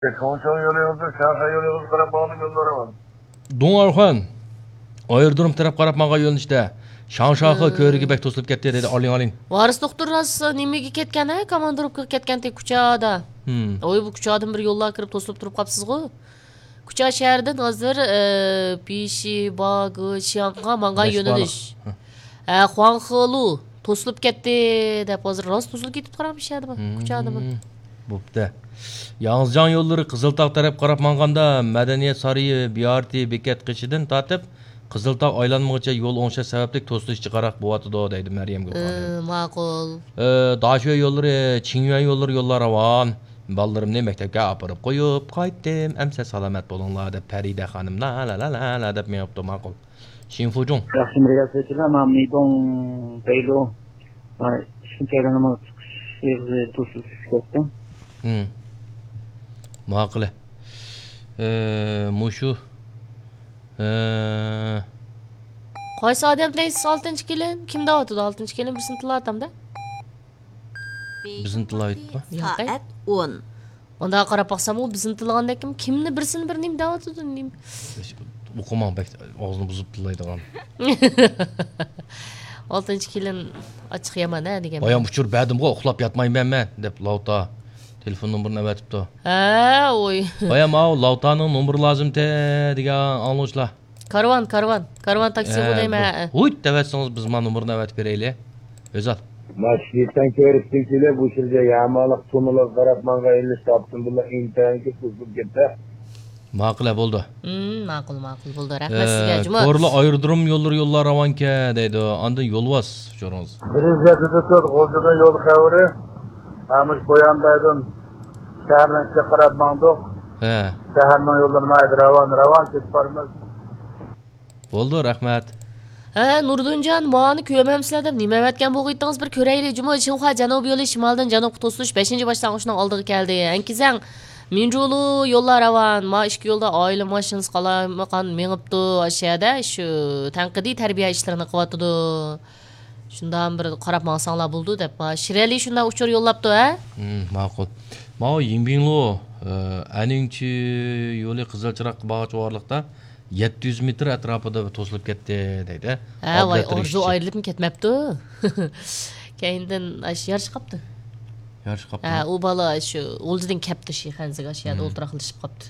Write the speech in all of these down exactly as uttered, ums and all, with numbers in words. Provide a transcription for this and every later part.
Konuşan yolu yolda, şarkı yolu yolda taraf bağlı yolları var. Do'ng ayırdım taraf qarab manga yo'lni işte. Shangshaqi ko'riga bek to'silib ketdi dedi. Oling oling. Varis doktor ras nimaga ketgan ha? Komandirovkaga ketgandek kuchada. Hmm. Oy bu kuchadan bir yo'llar kirib to'silib turib qapsiz-ku. Kucha shahardan hozir Pishi, Bagı, Xiang'a manga yo'nalish. Ha, Huanghelu to'silib ketdi deb hozir rost to'silib ketib qaramışadimi? Kuchadami? Bo'pti. Yangzjan yo'llari Qiziltog' taraf qarab manganda Madaniyat saroyi B R T bekat qishidan tortib Qiziltog' aylanmoqcha yo'l o'ngsha sababli to'silish chiqaroq bo'yotdi deydi Maryam Gulxon. Ma'qul. E, Dashuo yo'llari, Qingyuan yo'llari yo'llar ravon. Ballarimni maktabga olib qo'yib qaytdim. Amsa salomat bo'linglar deb Farida xonim la la la la la deb meyapti ma'qul. Shinfujun. Yaxshi murassalar, mamnun dong Paylo. Ay, shunchalik nima chiqish to'silib ketdim. Hmm. Ma'qul. E, mushu Qaysi odam deysiz oltinchi kelin? Kimda o'tadi oltinchi kelin bizni tilatamda? Bizni tilayapti. Soat o'n. Onda qarab baqsam u bizni tilaganda kim? Kimni birsini bir nim davotadi nim. O'qimang bak og'zini buzib tilaydigan. oltinchi kelin ochiq yaman ha degan. Oyam uchur badimga uxlab yotmayman men deb Lavta telefon nomerini avatibdi. Ha, oy. Oyam o Lavtaning nomeri lozim-te degan anglashlar. Karvan, karvan. Karvan taksi bo'layman. Ho'y, davatsangiz biz men nomerini avatib beraylik. O'zal. Masjiddan ko'ribding kelib bu yerga yamaliq tunular qarab manga ilish topdim. Bular internetga qo'yib ketdi. Ma'qul bo'ldi. Hmm, ma'qul, ma'qul bo'ldi. Rahmat sizga. Juma. To'g'ri ayirdirim yo'llar yo'llar ravonka deydi. Andan yo'lvas so'rangiz. Birinchi tur G'o'jadan yo'l xavri. Amish qo'yandaydim. Shahardan qarab mangdoq. He. Shaharning yo'llarini ravon ravon ketib bormiz. Bo'ldi, rahmat. Ha, Nurdunjon, mani ko'rmamsizlar deb nima aytgan bo'g'itdingiz bir ko'raylik. Juma Xinhua janubiy yo'li shimoldan janubga to'silish beshinchi boshlang'ichning oldiga keldi. Ankizang Minjulu yo'llar ravon, ma ikki yo'lda oila mashinasi qalamaqan mengibdi ashada shu tanqidiy tarbiya ishlarini qilyotdi. Shundan bir qarab maqsanglar bo'ldi deb. Shirali shundan uchur yo'llabdi, ha? Hmm, ma'qul. Ma Yimbinglu aningchi yo'li Qizilchiroq bog'cha borliqda yetti yuz metr atrofida to'silib ketdi deydi. Ha, voy, orzu ayrilib ketmabdi. Keyindan ash yarış qapti. Yarış qapti. Ha, u bola shu o'ldidan kapti shayxanziga ashada o'tiraqlashib qapti.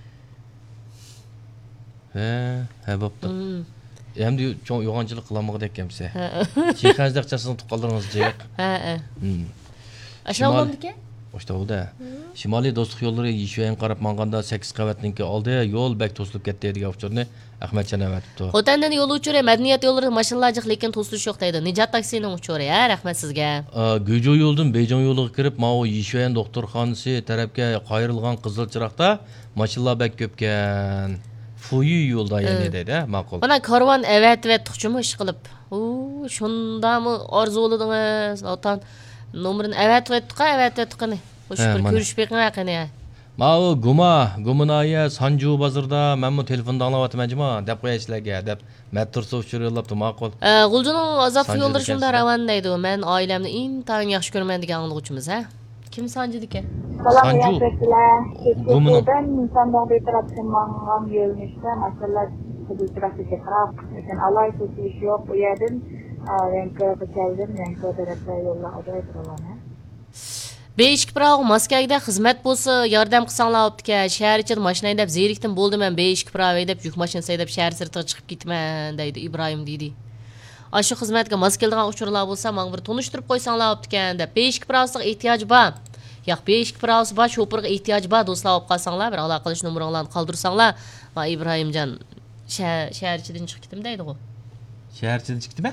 He, ha bo'pti. Endi cho'ng yo'g'onchilik qilmoqda ekansiz. Shayxanziqchasini tuqqanlaringiz jiq. Ha, ha. Hmm. Ashna bo'ldiki? O'shda Shimoliy do'stlik yo'llari Yishuan qarab manganda sakkiz qavatniki oldi yo'l bak to'silib ketdi degan uchurni Ahmadjon avatibdi. Xotandan yo'l uchuri madaniyat yo'llari mashinalar jiq lekin to'silish yo'q deydi. Nijat taksining uchuri, ha, rahmat sizga. Gujo yo'ldan Bejon yo'liga kirib, ma'o Yishuan doktorxonasi tarafga qayrilgan Qizilchiroqda mashinalar bak ko'pkan. Fuyi yo'lda yana deydi, ma'qul. Mana karvon avat va tuqchimi ish qilib. U shundami orzuladingiz? Otan nomerini avat va tuqa avat va tuqani. Xo'sh, bir ko'rishib qani. Ma'o Guma, Gumunaya Sanju bozorda menmi telefonda anglayapman deb qo'yasizlarga deb Maturso uchur yo'llabdi ma'qul. G'uljuning azab yo'llari shunda ravon deydi. Men oilamni intayin yaxshi ko'raman degan anglovchimiz, ha? Kim Sanjudiki? Sanju. Gumuning ben insandan bir taraftan mangan yo'lnishda masalan Qizilchiroqga qarab, lekin alay to'silish yo'q bu yerdan Renkoga keldim, Renko tarafga yo'llar ajoyib bo'ladi. besh ikki pravo Moskvaga xizmat bo'lsa, yordam qilsanglar bo'pti-ka. Shahar ichida mashina haydab zerikdim bo'ldi men besh ikki pravo haydab yuk mashinasi haydab shahar sirtiga chiqib ketman deydi Ibrohim deydi. Ashu xizmatga mos keladigan uchurlar bo'lsa, menga bir tunishtirib qo'ysanglar bo'pti-ka deb besh ikki pravosiga ehtiyoj bor. Yo'q, besh ikki pravosi bor, sho'pirga ehtiyoj bor, do'stlar olib qolsanglar, bir aloqa qilish nomeringlarni qoldirsanglar, va Ibrohimjon shahar ichidan chiqib ketdim deydi-ku. Shahar ichidan chiqdimi?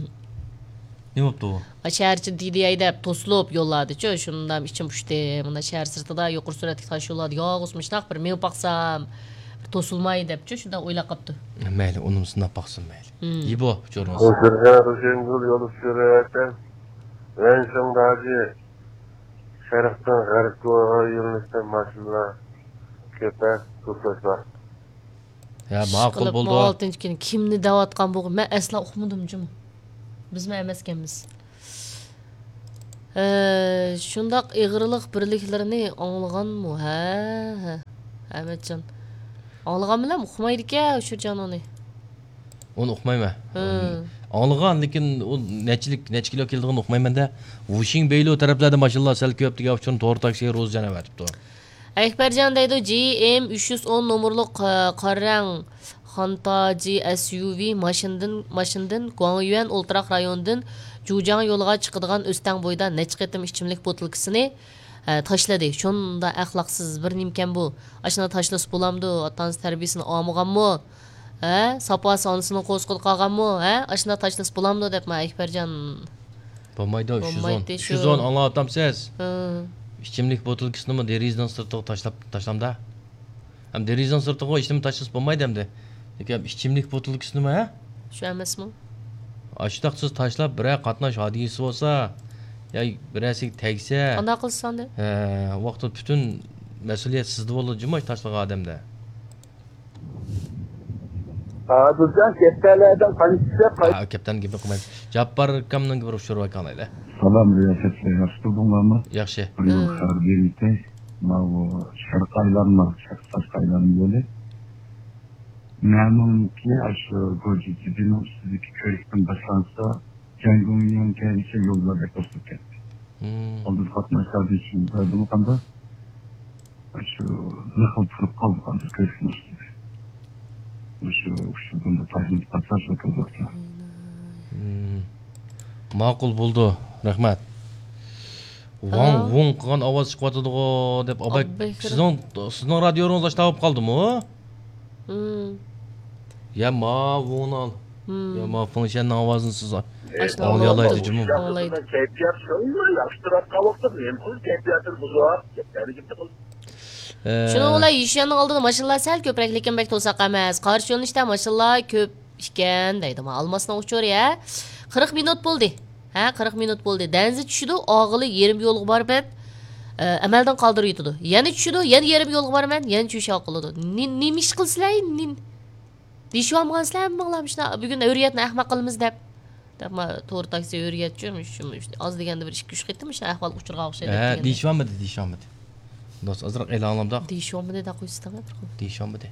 Nima bo'pti u? Shaharchi deydi haydab to'silib yo'lladi-chu, shundan ichim pushdi. Bunda shahar sirtida yuqori sur'atga tosh yo'lladi. Yog'izmishnaq bir men baqsam, bir to'silmay deb-chu, shundan o'ylab qopti. Mayli, uni sinab baqsin mayli. Yibo, jo'rimiz. O'shirga Ro'shengul yo'li sürerken en sondagi sharqdan g'arbga yo'nalishda mashinalar kepa to'plashlar. Ya, ma'qul bo'ldi. oltinchi kun kimni da'vatgan bo'lgan? Men asla uqmadim jum. Bizmi emaskanmiz. Ee, şundaq ig'irlik birliklarini anglaganmı? Ha, ha. Ahmetcan. Anglagan bilan uqmaydi ekan shu janoni. Onu uqmayman. Hı. Anglagan, lekin u nechilik, necha kilo keldigini uqmayman-da. Wishing Beylo taraflarda mashallah sal ko'p degan uchun to'g'ri taksiga ro'z jana beribdi. Akbarjon deydi G M uch yuz o'n nomerli qarang Hantaji S U V mashindan mashindan Guangyuan Ultraq rayonidan Jujang yo'liga chiqadigan O'stang bo'yida necha qatim ichimlik botilkasini tashladi. Shunda axloqsiz bir nimkan bu. Ashuna tashlasa bo'lamdi. Otasi tarbiyasini olmaganmi? Ha? Sapasi onasini qo'sqil qolganmi? Ha? Ashuna tashlasa bo'lamdi deb men Akbarjon. Bo'lmaydi, uch yuz o'n. Bo'lmaydi, uch yuz o'n anlatamsiz. Hı. İchimlik botilkasini derizdan sirtiga tashlab tashlamda. Ham derizdan sirtiga ichimlik tashlasa bo'lmaydi hamda. Lekin ichimlik botilkasini ha? Shu emasmi? Açtaqsiz tashlab biror qatnash hodisi bo'lsa, ya birasi tegsa, Qanday qilsan de? ha, vaqtda butun mas'uliyat sizda bo'ladi, jimoy tashlagan odamda. Ha, bizden ketlerden kalite Ha, kaptan gibi qilmaydi. Jabbor kamning bir ushur vakanaydi. Salam riyasat yaxshi bo'lganmi? Yaxshi. Xar berite. Mana sharqaylarni, sharqaylarni böyle. Memnunki aşı gojicinin sizdeki köylükten başlansa Cengung'un kendisi yollarda koştuk etti. Hmm. Ondan katmışlar için verdim o kanda. Aşı nasıl tutup kaldı kanda köylükten üstüne. Aşı şu bunda taşın pasajla kaldı. Hmm. Ma'qul bo'ldi. Rahmat. Wang wong qilgan ovoz chiqyotidi-ku deb abay. Sizning sizning radioningiz ochib qoldimi? Hmm. Ya ma wonal. Ya ma funksiyanning ovozini siz Ashuna anglayolmaydi jumum. Anglaydi. keyfiyat şöyle yaxşırak kalıptı. Hem kız keyfiyatını buzar. Yani gitti kız. Shuni ular yishyanning oldida mashinalar sal ko'proq lekin bek to'saq emas. Qarshi yo'nalishda mashinalar ko'p ekan deydi. Men Almasdan uchur ya. qirq minut bo'ldi. Ha, qirq minut bo'ldi. Denzi tushdi, og'ili yarim yo'lga borib amaldan qoldirib yutdi. Yana tushdi, yana yarim yo'lga borman, yana tushib qildi. Nima ish qilsizlar? Deshvamgansizlar minglamishlar. Bugun o'riyatni ahmoq qilamiz deb. Deb men to'g'ri taksi o'riyatchimiz. Az deganda bir ikki uch qitdim, o'sha ahvol uchirga o'xshaydi. Ha, deshvamidi, deshvamidi. Do'st, azroq e'lonlamda. Deshvamidi deb qo'ysizlar. Deshvamidi.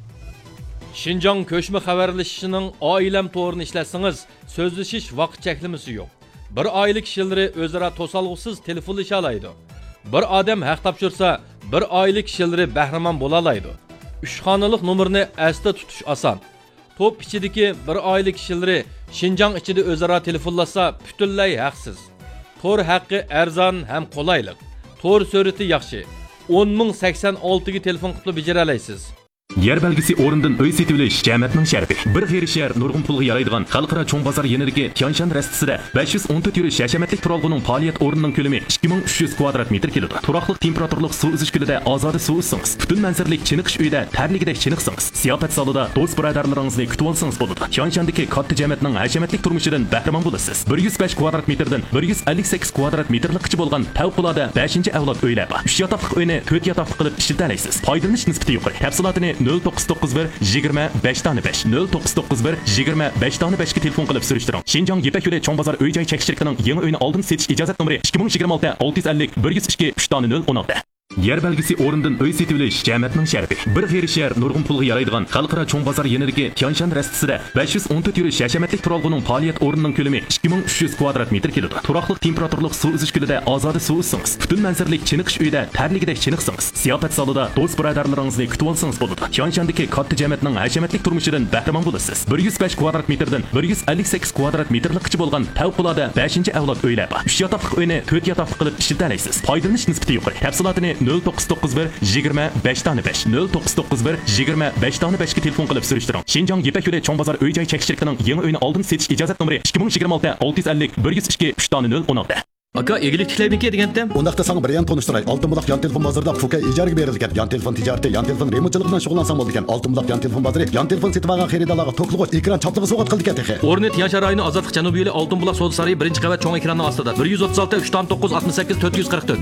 Şinjan köşme xəbərləşişinin ailəm to'rini işləsiniz, sözləşiş vaqt çəklimisi yo'q. Bir ailə kişiləri özara tosalğısız telefonlaşa alaydı. Bir adam haq tapşırsa, bir ailə kişiləri bəhrəman bola alaydı. Üç xanalıq numarini əsdə tutuş asan. Top içidəki bir ailə kişiləri Şinjan içində özara telefonlasa, bütünlüy haqsız. Tor haqqı ərzan həm qolaylıq. Tor sürəti yaxşı. o'n ming sakson olti ga telefon qilib bejara alaysiz. Yer belgisi o'rindan uy setilish jamoatning sharafi. Bir xerishar nurg'un pulga yaraydigan xalqaro cho'ng bozor yenidagi Tianshan rastisida besh yuz o'n to'rt yurish hashamatlik turalg'uning faoliyat o'rnining ko'lami ikki ming uch yuz kvadrat metr keladi. Turaqliq temperaturlik suv uzish kulida ozoda suv uzsangiz, butun manzaralik chiniqish uyida tarligidek chiniqsangiz, siyofat salida do'st birodarlaringizni kutib olsangiz bo'ladi. Tianshandagi katta jamoatning hashamatlik turmushidan bahramand bo'lasiz. bir yuz besh kvadrat metrdan bir yuz ellik sakkiz kvadrat metrlikcha bo'lgan favqulodda beshinchi avlod uylar bor. uch yotoqli uyni to'rt yotoqli qilib ishlata olasiz. Foydalanish nisbati yuqori. Tafsilotini nol to'qqiz to'qqiz bir yigirma besh besh nol to'qqiz to'qqiz bir yigirma besh besh ga telefon qilib surishtiring. Şinjan Yepak yo'li cho'ng bozor uy-joy chekish shirkatining yangi uyni oldin setish ijozat nomeri ikki ming yigirma olti olti yuz ellik bir yuz ikki uch nol o'n olti. Yer belgisi o'rindan uy setilish jamoatning sharafi. Bir xerishar nurg'un pulga yaraydigan xalqaro cho'ng bozor yenidagi Tianshan rastisida besh yuz o'n to'rt yurish hashamatlik turalg'uning faoliyat o'rnining ko'lami ikki ming uch yuz kvadrat metr keladi. Turaqliq temperaturlik suv uzish kulida ozoda suv uzsangiz, butun manzaralik chiniqish uyida tarligidek chiniqsangiz, siyofat salida do'st birodarlaringizni kutib olsangiz bo'ladi. Tianshandagi katta jamoatning hashamatlik turmushidan bahramand bo'lasiz. bir yuz besh kvadrat metrdan bir yuz ellik sakkiz kvadrat metrlikcha bo'lgan favqulodda beshinchi avlod uylar bor. uch yotoqli uyni to'rt yotoqli qilib ishlata olasiz. Foydalanish nisbati yuqori. Tafsilotini nol to'qqiz to'qqiz bir yigirma besh besh nol to'qqiz to'qqiz bir yigirma besh besh ga telefon qilib surishtiring. Şinjan Yepak yo'li cho'ng bozor uy-joy chekish shirkatining yangi uyni oldin setish ijozat nomeri ikki ming yigirma olti olti yuz ellik bir yuz ikki uch nol o'n olti. Aka, egilik tiklaymi degandim? Undaqda sana bir yan tonuşturay. Altınbudak yan telefon bozorida Fuka ijaraga berilgan. Yan telefon tijarati, yan telefon remontchilik bilan shug'ullansam bo'ldi ekan. Altınbudak yan telefon bozori, yan telefon setib olgan xaridorlarga to'qlig'i ekran chaplig'i sovg'at qildi ekan texi. O'rni Tianshan rayoni Ozodlik Janubiy yo'li Altınbudak savdo saroyi birinchi qavat cho'ng ekranning ostida. bir yuz o'ttiz olti uch to'qqiz oltmish sakkiz to'rt yuz qirq to'rt.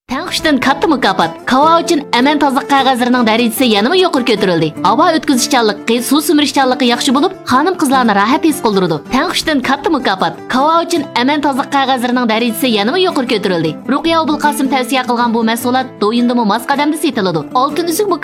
Tənqishdan katta mukofot. Kava uchun aman tozaliq qog'ozlarining darajasi yanada yuqori ko'tarildi. Havo o'tkazishchanligi, suv simirishchanligi yaxshi bo'lib, xonim-qizlarni rohat his qildirdi. Tənqishdan katta mukofot. Kava uchun aman tozaliq qog'ozlarining darajasi yanada yuqori ko'tarildi. Ruqiya Abulqasim tavsiya qilgan bu mahsulot do'yindimi mos qadamda setiladi. Oltin uzuk